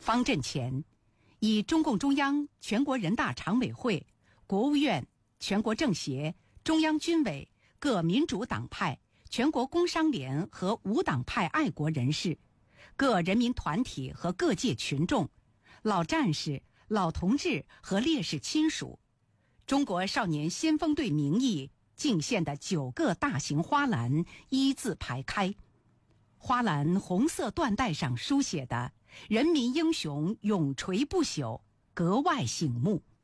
方阵前，以中共中央、全国人大常委会、国务院、全国政协、中央军委、各民主党派、全国工商联和无党派爱国人士、各人民团体和各界群众、老战士、老同志和烈士亲属，中国少年先锋队名义敬献的9个大型花篮一字排开，花篮红色缎带上书写的“人民英雄永垂不朽”格外醒目。